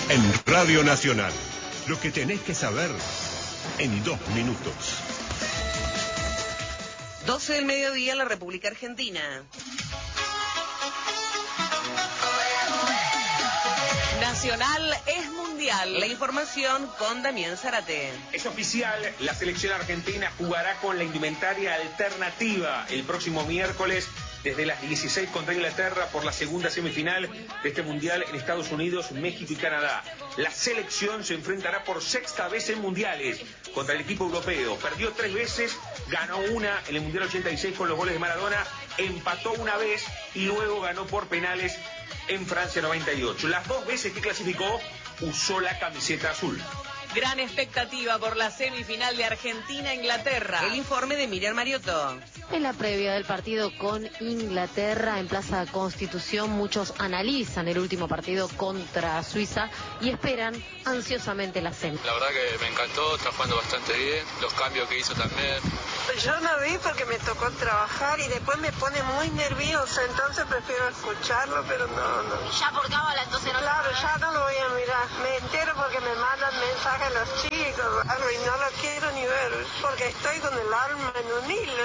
En Radio Nacional, lo que tenés que saber en 2 minutos. 12 del mediodía en la República Argentina. Nacional es mundial. La información con Damián Zárate. Es oficial, la selección argentina jugará con la indumentaria alternativa el próximo miércoles desde las 16 contra Inglaterra por la segunda semifinal de este mundial en Estados Unidos, México y Canadá. La selección se enfrentará por 6ª vez en mundiales contra el equipo europeo. Perdió 3 veces, ganó una en el Mundial 86 con los goles de Maradona, empató una vez y luego ganó por penales en Francia 98. Las 2 veces que clasificó usó la camiseta azul. Gran expectativa por la semifinal de Argentina-Inglaterra. El informe de Miriam Mariotto. En la previa del partido con Inglaterra en Plaza Constitución, muchos analizan el último partido contra Suiza y esperan ansiosamente la semi. La verdad que me encantó, está jugando bastante bien, los cambios que hizo también. Yo no vi porque me tocó trabajar y después me pone muy nerviosa, entonces prefiero escucharlo, pero no. Ya por cábala, entonces no. Claro, ya no lo voy a mirar. Me entero porque me mandan mensajes los chicos, algo, y no lo quiero ni ver, porque estoy con el alma en un hilo.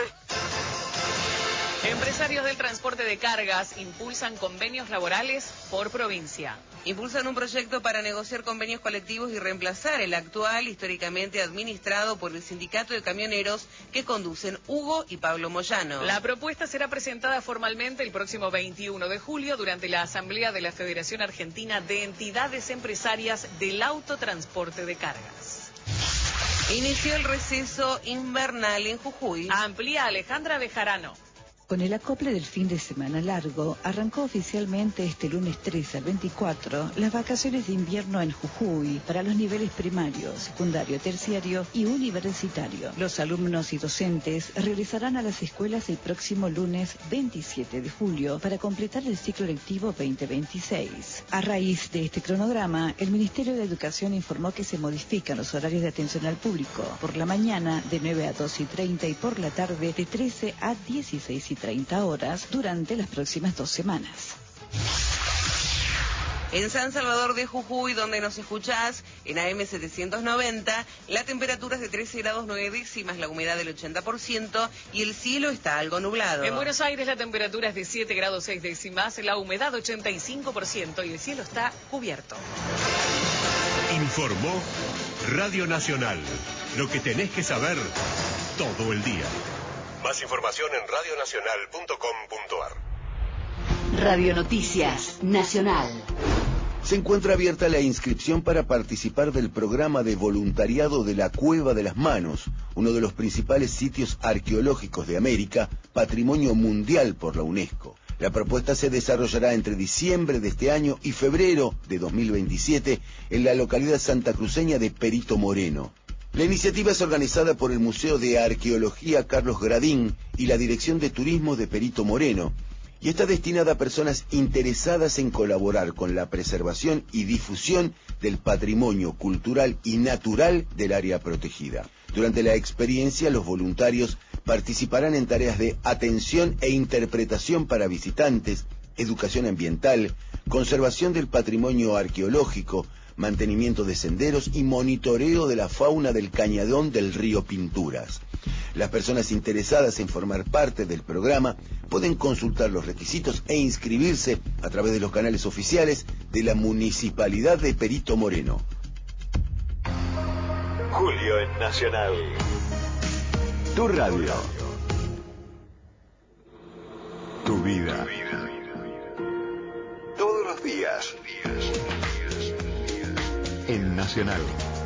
Empresarios del transporte de cargas impulsan convenios laborales por provincia. Impulsan un proyecto para negociar convenios colectivos y reemplazar el actual, históricamente administrado por el sindicato de camioneros que conducen Hugo y Pablo Moyano. La propuesta será presentada formalmente el próximo 21 de julio durante la Asamblea de la Federación Argentina de Entidades Empresarias del Autotransporte de Cargas. Inició el receso invernal en Jujuy. Amplía Alejandra Bejarano. Con el acople del fin de semana largo, arrancó oficialmente este lunes 13 al 24 las vacaciones de invierno en Jujuy para los niveles primario, secundario, terciario y universitario. Los alumnos y docentes regresarán a las escuelas el próximo lunes 27 de julio para completar el ciclo lectivo 2026. A raíz de este cronograma, el Ministerio de Educación informó que se modifican los horarios de atención al público. Por la mañana de 9 a 2:30 y por la tarde de 13 a 16:30 horas durante las próximas 2 semanas. En San Salvador de Jujuy, donde nos escuchás, en AM 790, la temperatura es de 13 grados 9 décimas, la humedad del 80% y el cielo está algo nublado. En Buenos Aires la temperatura es de 7 grados 6 décimas, la humedad 85% y el cielo está cubierto. Informó Radio Nacional. Lo que tenés que saber todo el día. Más información en radionacional.com.ar. Radio Noticias Nacional. Se encuentra abierta la inscripción para participar del programa de voluntariado de la Cueva de las Manos, uno de los principales sitios arqueológicos de América, patrimonio mundial por la UNESCO. La propuesta se desarrollará entre diciembre de este año y febrero de 2027 en la localidad santacruceña de Perito Moreno. La iniciativa es organizada por el Museo de Arqueología Carlos Gradín y la Dirección de Turismo de Perito Moreno, y está destinada a personas interesadas en colaborar con la preservación y difusión del patrimonio cultural y natural del área protegida. Durante la experiencia, los voluntarios participarán en tareas de atención e interpretación para visitantes, educación ambiental, conservación del patrimonio arqueológico, mantenimiento de senderos y monitoreo de la fauna del cañadón del río Pinturas. Las personas interesadas en formar parte del programa pueden consultar los requisitos e inscribirse a través de los canales oficiales de la Municipalidad de Perito Moreno. Julio en Nacional. Tu radio. Tu vida. Todos los días. En Nacional.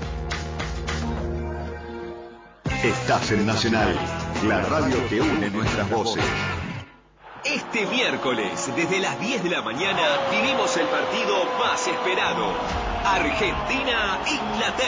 Estás en Nacional, la radio que une nuestras voces. Este miércoles, desde las 10 de la mañana, vivimos el partido más esperado.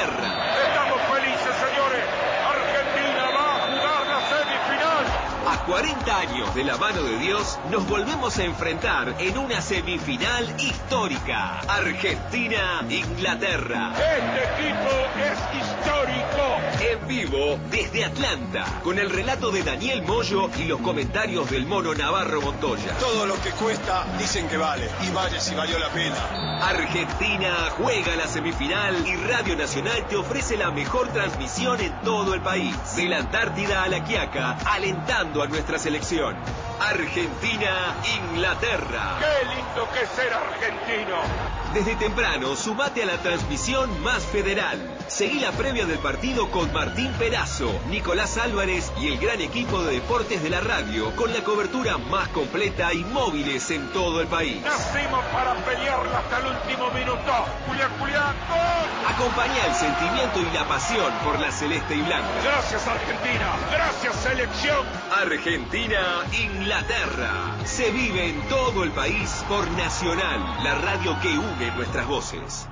Argentina-Inglaterra. Estamos felices, señores. Argentina va a jugar la semifinal. A 40 años de la mano de Dios, nos volvemos a enfrentar en una semifinal histórica. Argentina-Inglaterra. Este equipo es histórico. En vivo desde Atlanta, con el relato de Daniel Moyo y los comentarios del Mono Navarro Montoya. Todo lo que cuesta dicen que vale, y vaya si valió la pena. Argentina juega la semifinal y Radio Nacional te ofrece la mejor transmisión en todo el país. De la Antártida a La Quiaca, alentando a nuestra selección. Argentina-Inglaterra. ¡Qué lindo que es ser argentino! Desde temprano, sumate a la transmisión más federal. Seguí la previa del partido con Martín Perazo, Nicolás Álvarez y el gran equipo de deportes de la radio, con la cobertura más completa y móviles en todo el país. Nacimos para pelearla hasta el último minuto. Julián, Julián, ¡gol! Acompañá el sentimiento y la pasión por la celeste y blanca. Gracias, Argentina. Gracias, selección. Argentina-Inglaterra. Se vive en todo el país por Nacional, la radio que une nuestras voces.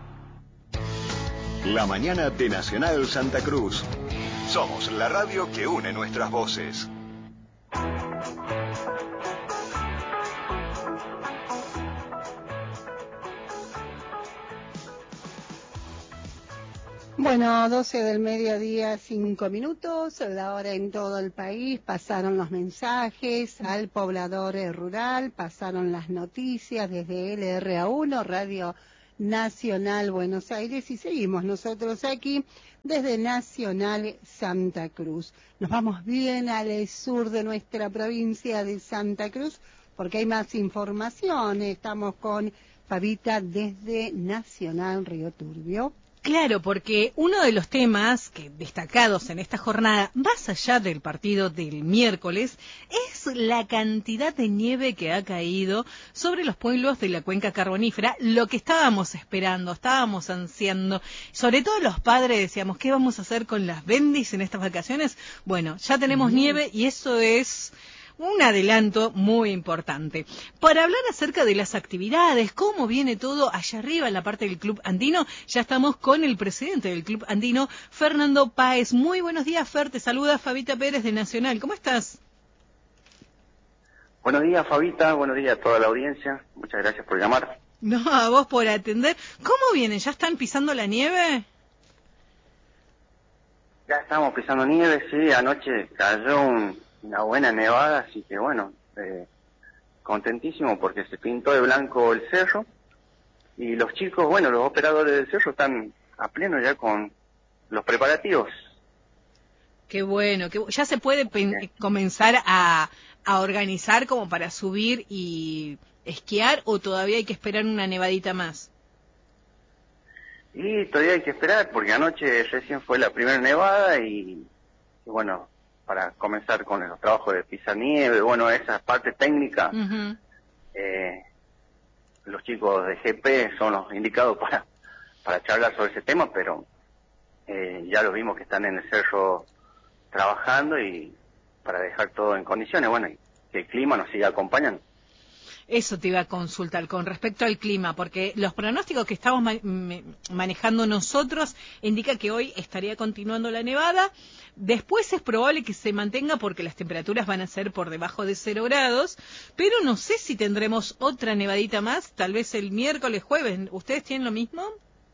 La mañana de Nacional Santa Cruz. Somos la radio que une nuestras voces. Bueno, 12 del mediodía, 5 minutos, la hora en todo el país, pasaron los mensajes al poblador rural, pasaron las noticias desde LRA1, Radio Nacional Buenos Aires, y seguimos nosotros aquí desde Nacional Santa Cruz. Nos vamos bien al sur de nuestra provincia de Santa Cruz porque hay más información. Estamos con Fabita desde Nacional Río Turbio. Claro, porque uno de los temas que destacados en esta jornada, más allá del partido del miércoles, es la cantidad de nieve que ha caído sobre los pueblos de la cuenca carbonífera, lo que estábamos esperando, estábamos ansiando, sobre todo los padres decíamos, ¿qué vamos a hacer con las bendis en estas vacaciones? Bueno, ya tenemos nieve y eso es un adelanto muy importante. Para hablar acerca de las actividades, cómo viene todo allá arriba en la parte del Club Andino, ya estamos con el presidente del Club Andino, Fernando Páez. Muy buenos días, Fer, te saluda Fabita Pérez de Nacional. ¿Cómo estás? Buenos días, Fabita, buenos días a toda la audiencia. Muchas gracias por llamar. No, a vos por atender. ¿Cómo vienen? ¿Ya están pisando la nieve? Ya estamos pisando nieve, sí. Anoche cayó una buena nevada, así que bueno, contentísimo porque se pintó de blanco el cerro y los chicos, bueno, los operadores del cerro están a pleno ya con los preparativos. Qué bueno, ya se puede comenzar a organizar como para subir y esquiar, o todavía hay que esperar una nevadita más. Y todavía hay que esperar porque anoche recién fue la primera nevada y bueno, para comenzar con los trabajos de pisar nieve, bueno, esa parte técnica, los chicos de GP son los indicados para charlar sobre ese tema, pero ya los vimos que están en el cerro trabajando y para dejar todo en condiciones, bueno, y que el clima nos siga acompañando. Eso te iba a consultar con respecto al clima, porque los pronósticos que estamos manejando nosotros indica que hoy estaría continuando la nevada. Después es probable que se mantenga porque las temperaturas van a ser por debajo de 0 grados, pero no sé si tendremos otra nevadita más, tal vez el miércoles, jueves. ¿Ustedes tienen lo mismo?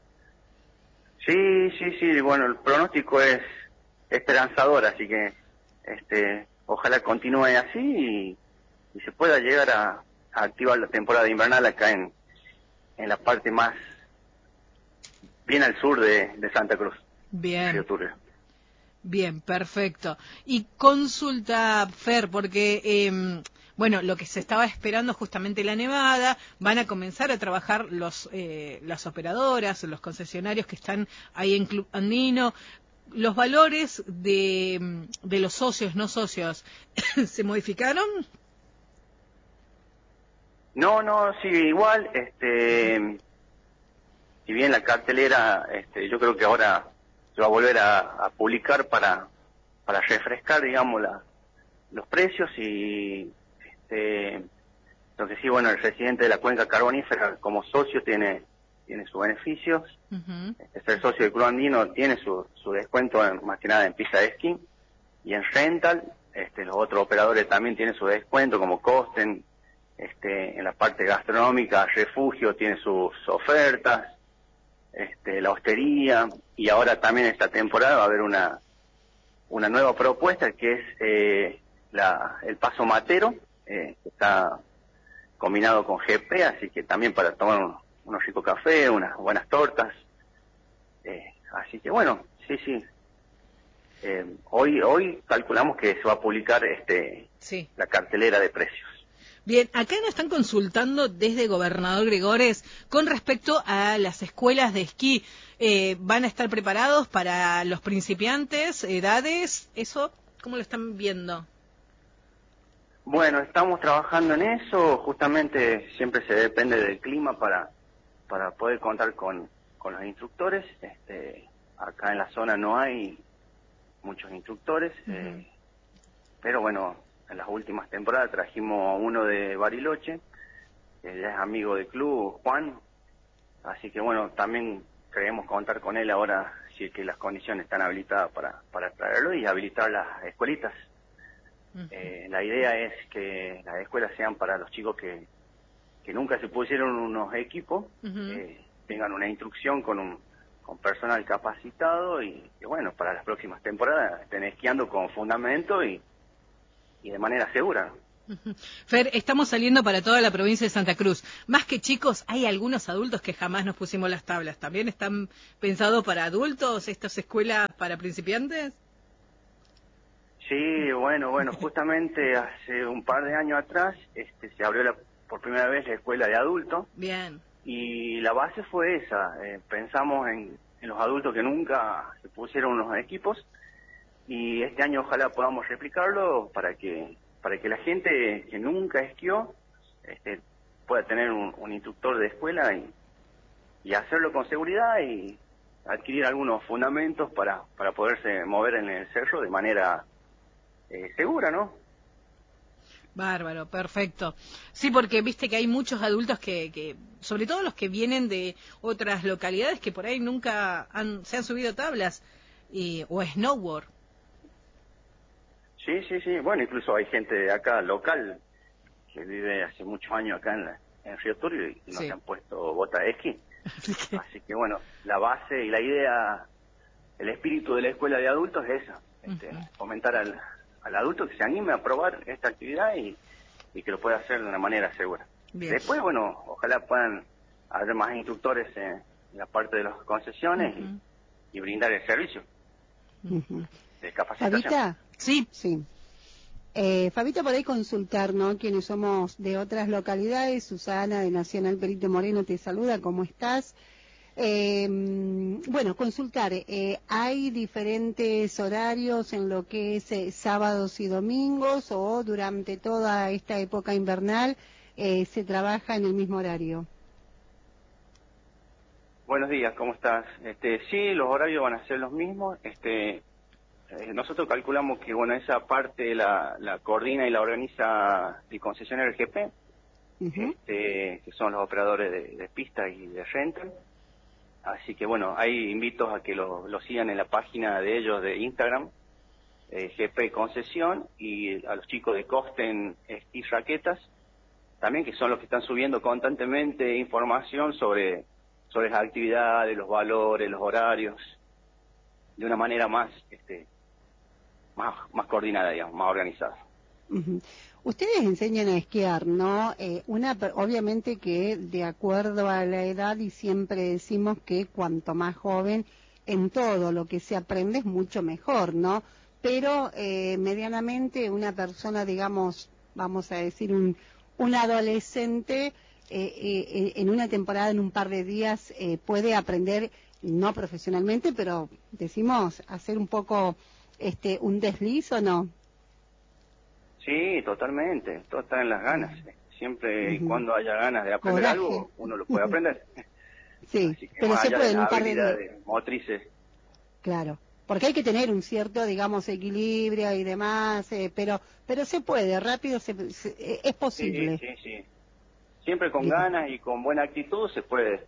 Sí, bueno, el pronóstico es esperanzador, así que ojalá continúe así y se pueda llegar a activar la temporada invernal acá en la parte más bien al sur de Santa Cruz. Bien. Río Turbio. Bien, perfecto. Y consulta, Fer, porque bueno, lo que se estaba esperando justamente la nevada, van a comenzar a trabajar las operadoras, los concesionarios que están ahí en Club Andino. ¿Los valores de los socios, no socios, se modificaron? No, sigue igual, si bien la cartelera, yo creo que ahora se va a volver a publicar para refrescar, digamos, los precios y, lo que sí, bueno, el residente de la cuenca carbonífera como socio tiene sus beneficios, ser socio del Club Andino tiene su descuento más que nada en pista de esquí y en rental, los otros operadores también tienen su descuento, como Costen, en la parte gastronómica, Refugio tiene sus ofertas, la hostería, y ahora también esta temporada va a haber una nueva propuesta que es el Paso Matero, que está combinado con GP, así que también para tomar unos ricos cafés, unas buenas tortas, así que bueno, sí. Hoy calculamos que se va a publicar la cartelera de precios. Bien, acá nos están consultando desde Gobernador Gregores con respecto a las escuelas de esquí. ¿Van a estar preparados para los principiantes, edades? ¿Eso cómo lo están viendo? Bueno, estamos trabajando en eso. Justamente siempre se depende del clima para poder contar con los instructores. Acá en la zona no hay muchos instructores, pero bueno, en las últimas temporadas trajimos a uno de Bariloche, que ya es amigo del club, Juan, así que bueno, también queremos contar con él ahora, si es que las condiciones están habilitadas para traerlo y habilitar las escuelitas. La idea es que las escuelas sean para los chicos que nunca se pusieron unos equipos, tengan una instrucción con personal capacitado y bueno, para las próximas temporadas estén esquiando con fundamento y de manera segura. Fer, estamos saliendo para toda la provincia de Santa Cruz. Más que chicos, hay algunos adultos que jamás nos pusimos las tablas. ¿También están pensados para adultos estas escuelas para principiantes? Sí, bueno, justamente hace un par de años atrás se abrió por primera vez la escuela de adultos. Bien. Y la base fue esa. Pensamos en los adultos que nunca se pusieron unos equipos y este año ojalá podamos replicarlo para que la gente que nunca esquió pueda tener un instructor de escuela y hacerlo con seguridad y adquirir algunos fundamentos para poderse mover en el cerro de manera segura, ¿no? Bárbaro, perfecto. Sí, porque viste que hay muchos adultos que sobre todo los que vienen de otras localidades que por ahí nunca se han subido tablas o snowboard. Sí. Bueno, incluso hay gente de acá local que vive hace muchos años acá en Río Turbio y no se han puesto botas de esquí. Así que bueno, la base y la idea, el espíritu de la escuela de adultos es esa, fomentar al adulto que se anime a probar esta actividad y que lo pueda hacer de una manera segura. Bien. Después, bueno, ojalá puedan haber más instructores en la parte de las concesiones y brindar el servicio de capacitación. ¿Fabita? Sí. Fabita, por ahí consultar, ¿no? Quienes somos de otras localidades. Susana de Nacional Perito Moreno te saluda, ¿cómo estás? Bueno, consultar, ¿hay diferentes horarios en lo que es sábados y domingos o durante toda esta época invernal se trabaja en el mismo horario? Buenos días, ¿cómo estás? Sí, los horarios van a ser los mismos. Nosotros calculamos que bueno, esa parte la coordina y la organiza el concesionario GP, que son los operadores de pista y de rental. Así que bueno, hay invitos a que lo sigan en la página de ellos de Instagram, GP Concesión, y a los chicos de Costen Esquí Raquetas, también, que son los que están subiendo constantemente información sobre las actividades, los valores, los horarios, de una manera más coordinada, digamos, más organizada. Ustedes enseñan a esquiar, ¿no? Obviamente que de acuerdo a la edad, y siempre decimos que cuanto más joven, en todo lo que se aprende es mucho mejor, ¿no? Pero medianamente una persona, digamos, vamos a decir un adolescente, en una temporada, en un par de días, puede aprender, no profesionalmente, pero decimos, hacer un poco un desliz, ¿o no? Sí, totalmente, todo está en las ganas. Siempre y cuando haya ganas de aprender algo, uno lo puede aprender. Sí, pero se puede en un par de días. Motrices. Claro, porque hay que tener un cierto, digamos, equilibrio y demás, pero se puede, rápido es posible. Sí. Siempre con ganas y con buena actitud se puede.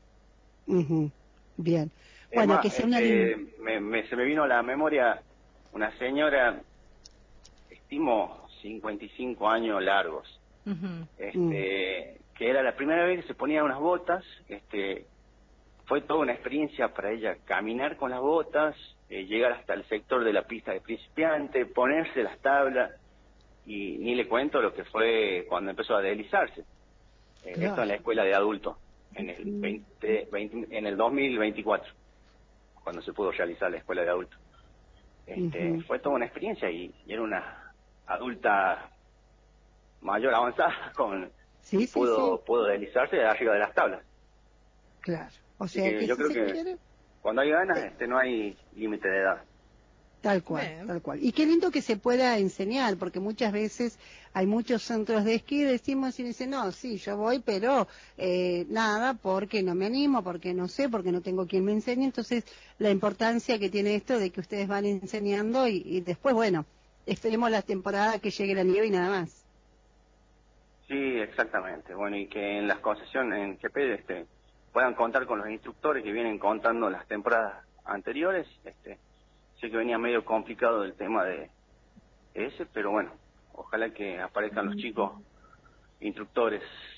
Bien. Bueno, más, que sea una... se me vino a la memoria una señora hicimos 55 años largos. Que era la primera vez que se ponía unas botas. Fue toda una experiencia para ella caminar con las botas, llegar hasta el sector de la pista de principiante, ponerse las tablas, y ni le cuento lo que fue cuando empezó a deslizarse. Esto en la escuela de adultos, en el 2024, cuando se pudo realizar la escuela de adultos. Fue toda una experiencia, y era una adulta mayor, avanzada, pudo deslizarse de arriba de las tablas. Claro. O sea, que yo creo que cuando hay ganas, no hay límite de edad. Tal cual, tal cual. Y qué lindo que se pueda enseñar, porque muchas veces hay muchos centros de esquí, decimos y dicen, no, sí, yo voy, pero nada, porque no me animo, porque no sé, porque no tengo quien me enseñe. Entonces, la importancia que tiene esto de que ustedes van enseñando y después, bueno, esperemos la temporada que llegue la nieve y nada más. Sí, exactamente. Bueno, y que en las concesiones, en GP, puedan contar con los instructores que vienen contando las temporadas anteriores. Sé que venía medio complicado el tema de ese, pero bueno, ojalá que aparezcan los chicos instructores.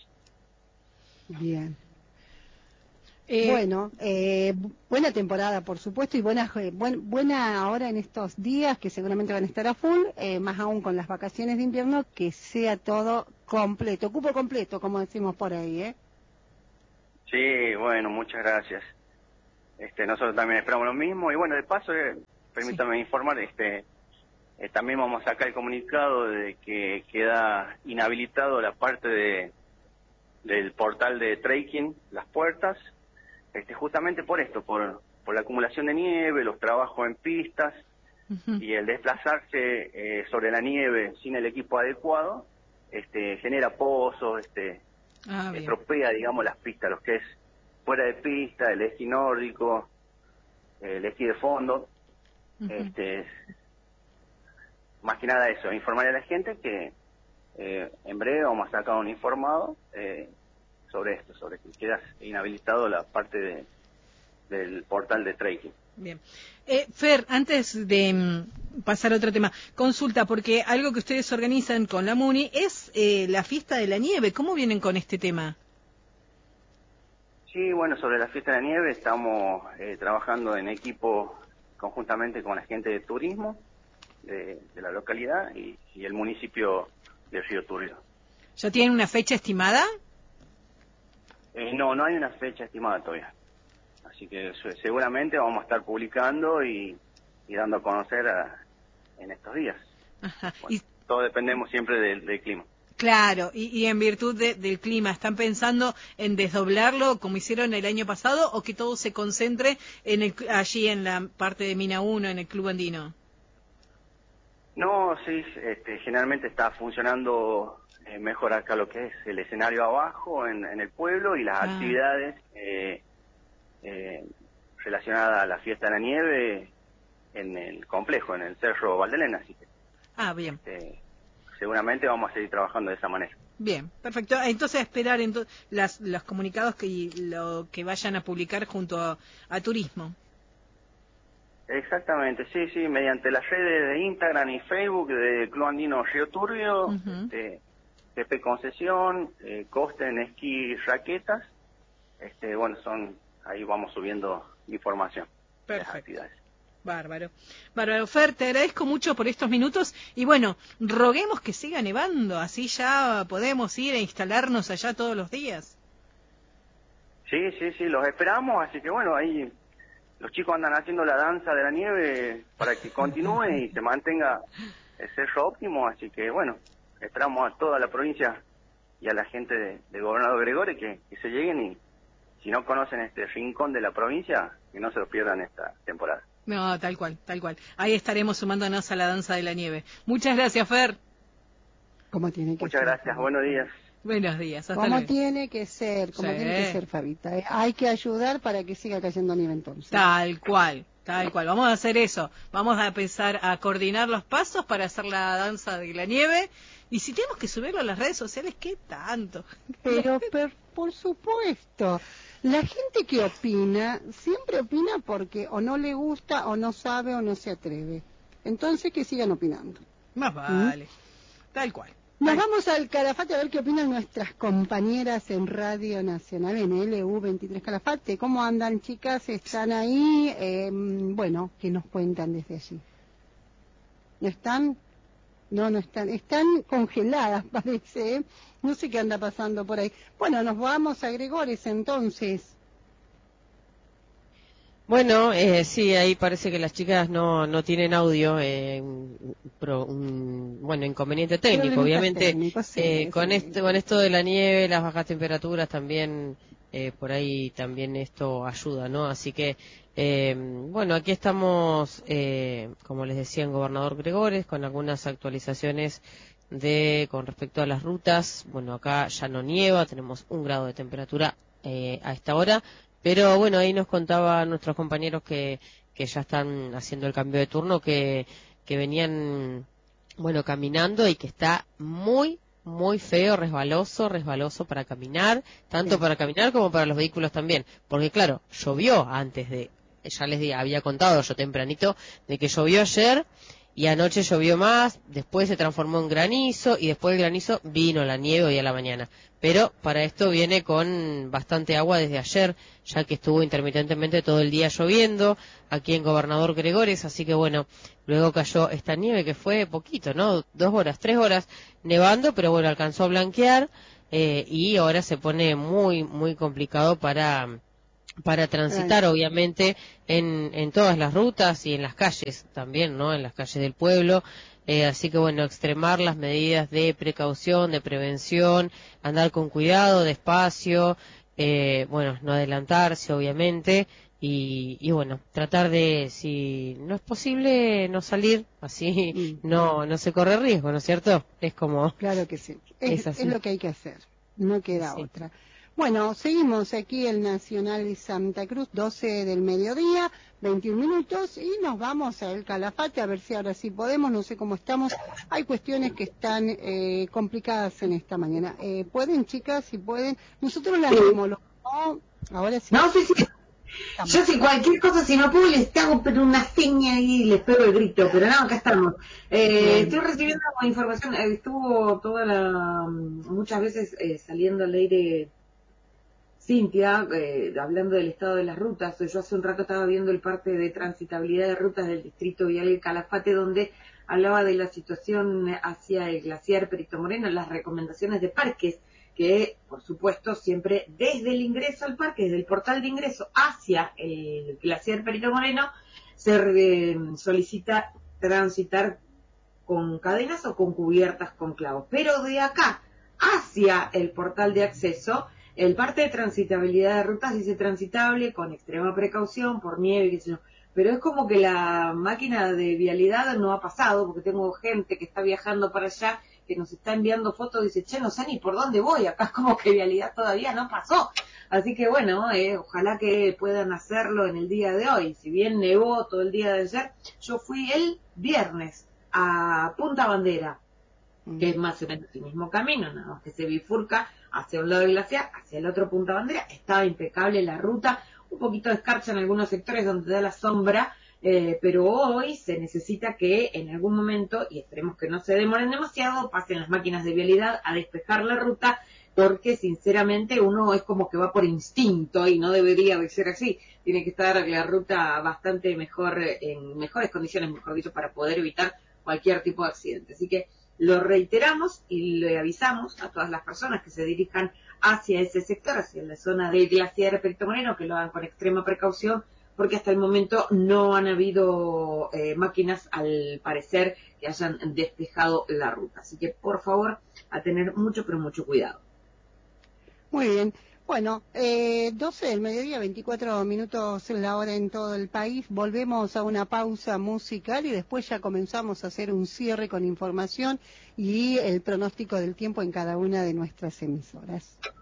Bien. Bueno, buena temporada, por supuesto, y buena ahora en estos días que seguramente van a estar a full, más aún con las vacaciones de invierno, que sea todo completo, cupo completo, como decimos por ahí, ¿eh? Sí, bueno, muchas gracias. Nosotros también esperamos lo mismo, y bueno, de paso, permítame informar, también vamos a sacar el comunicado de que queda inhabilitado la parte del portal de trekking, las puertas, justamente por esto, por la acumulación de nieve, los trabajos en pistas, y el desplazarse sobre la nieve sin el equipo adecuado, genera pozos, estropea, digamos, las pistas, lo que es fuera de pista, el esquí nórdico, el esquí de fondo. Más que nada eso, informar a la gente que en breve vamos a sacar un informado sobre esto, sobre que queda inhabilitado la parte del portal de trekking. Bien. Fer, antes de pasar a otro tema, consulta, porque algo que ustedes organizan con la MUNI es la fiesta de la nieve. ¿Cómo vienen con este tema? Sí, bueno, sobre la fiesta de la nieve estamos trabajando en equipo conjuntamente con la gente de turismo de la localidad y el municipio de Río Turbio. ¿Ya tienen una fecha estimada? No hay una fecha estimada todavía. Así que seguramente vamos a estar publicando y dando a conocer en estos días. Ajá. Bueno, todo dependemos siempre del clima. Claro, y en virtud del clima, ¿están pensando en desdoblarlo como hicieron el año pasado o que todo se concentre allí en la parte de Mina 1, en el Club Andino? No, sí, generalmente está funcionando mejor acá lo que es el escenario abajo en el pueblo y las actividades relacionadas a la fiesta de la nieve en el complejo, en el Cerro Valdelena. Así que, bien. Seguramente vamos a seguir trabajando de esa manera. Bien, perfecto. Entonces, a esperar los comunicados que vayan a publicar junto a Turismo. Exactamente, sí, mediante las redes de Instagram y Facebook de Club Andino Río Turbio, PP Concesión, Coste en esquí y raquetas. Bueno, ahí vamos subiendo información. Perfecto. De las actividades. Bárbaro. Fer, te agradezco mucho por estos minutos y bueno, roguemos que siga nevando, así ya podemos ir a instalarnos allá todos los días. Sí, los esperamos, así que bueno, ahí los chicos andan haciendo la danza de la nieve para que continúe y se mantenga el cerro óptimo, así que bueno, esperamos a toda la provincia y a la gente de Gobernador Gregore que se lleguen y si no conocen este rincón de la provincia, que no se lo pierdan esta temporada. No, tal cual. Ahí estaremos sumándonos a la danza de la nieve. Muchas gracias, Fer. Como tiene que Muchas ser. gracias, buenos días. Buenos días, hasta como luego. Tiene que ser, tiene que ser, Fabita. Hay que ayudar para que siga cayendo nieve entonces. Tal cual. Vamos a hacer eso. Vamos a empezar a coordinar los pasos para hacer la danza de la nieve. Y si tenemos que subirlo a las redes sociales, ¿qué tanto? Pero por supuesto. La gente que opina, siempre opina porque o no le gusta, o no sabe, o no se atreve. Entonces que sigan opinando. Más vale. Tal cual. Nos vamos al Calafate a ver qué opinan nuestras compañeras en Radio Nacional, en LU23 Calafate. ¿Cómo andan, chicas? ¿Están ahí? Bueno, ¿qué nos cuentan desde allí? ¿No están? No están. Están congeladas, parece. No sé qué anda pasando por ahí. Bueno, nos vamos a Gregores, entonces. Bueno, sí, ahí parece que las chicas no tienen audio, inconveniente técnico, obviamente, con esto de la nieve, las bajas temperaturas también, por ahí también esto ayuda, ¿no? Así que, aquí estamos, como les decía, en Gobernador Gregores, con algunas actualizaciones con respecto a las rutas. Bueno, acá ya no nieva, tenemos 1 grado de temperatura a esta hora. Pero bueno, ahí nos contaban nuestros compañeros que ya están haciendo el cambio de turno, que venían, caminando y que está muy, muy feo, resbaloso para caminar, tanto para caminar como para los vehículos también. Porque claro, llovió ya les había contado yo tempranito, de que llovió ayer y anoche llovió más, después se transformó en granizo y después del granizo vino la nieve hoy a la mañana. Pero para esto viene con bastante agua desde ayer, ya que estuvo intermitentemente todo el día lloviendo aquí en Gobernador Gregores, así que luego cayó esta nieve que fue poquito, ¿no? 2 horas, 3 horas nevando, pero alcanzó a blanquear y ahora se pone muy, muy complicado para transitar, obviamente, en todas las rutas y en las calles también, ¿no? En las calles del pueblo. Así que extremar las medidas de precaución, de prevención, andar con cuidado, despacio, no adelantarse, obviamente, y tratar de, si no es posible, no salir, así no se corre riesgo, ¿no es cierto? Es como... Claro que sí, es lo que hay que hacer, no queda otra. Bueno, seguimos aquí el Nacional de Santa Cruz, 12 del mediodía, 21 minutos, y nos vamos a El Calafate, a ver si ahora sí podemos, no sé cómo estamos. Hay cuestiones que están complicadas en esta mañana. ¿Pueden, chicas? Si pueden. Nosotros las vemos, ¿no? Ahora sí. No, sí. Yo si cualquier cosa, si no puedo, les hago pero una seña y les pego el grito, pero no, acá estamos. Estoy recibiendo información, estuvo muchas veces saliendo al aire Cintia, hablando del estado de las rutas. Yo hace un rato estaba viendo el parte de transitabilidad de rutas del distrito vial del Calafate, donde hablaba de la situación hacia el glaciar Perito Moreno, las recomendaciones de parques, que por supuesto siempre desde el ingreso al parque, desde el portal de ingreso hacia el glaciar Perito Moreno, se solicita transitar con cadenas o con cubiertas con clavos. Pero de acá hacia el portal de acceso, el parte de transitabilidad de rutas dice transitable con extrema precaución por nieve, qué sé yo. Pero es como que la máquina de vialidad no ha pasado, porque tengo gente que está viajando para allá, que nos está enviando fotos, dice, che, no sé ni por dónde voy, acá es como que vialidad todavía no pasó. Así que ojalá que puedan hacerlo en el día de hoy. Si bien nevó todo el día de ayer, yo fui el viernes a Punta Bandera, que es más o menos el mismo camino, nada más que se bifurca hacia un lado del glaciar, hacia el otro Punta Bandera. Estaba impecable la ruta, un poquito de escarcha en algunos sectores donde da la sombra, pero hoy se necesita que en algún momento, y esperemos que no se demoren demasiado, pasen las máquinas de vialidad a despejar la ruta, porque sinceramente uno es como que va por instinto y no debería de ser así. Tiene que estar la ruta bastante mejor, en mejores condiciones, mejor dicho, para poder evitar cualquier tipo de accidente. Así que lo reiteramos y le avisamos a todas las personas que se dirijan hacia ese sector, hacia la zona del glaciar Perito Moreno, que lo hagan con extrema precaución, porque hasta el momento no han habido máquinas, al parecer, que hayan despejado la ruta. Así que, por favor, a tener mucho, pero mucho cuidado. Muy bien. Bueno, 12 del mediodía, 24 minutos la hora en todo el país. Volvemos a una pausa musical y después ya comenzamos a hacer un cierre con información y el pronóstico del tiempo en cada una de nuestras emisoras.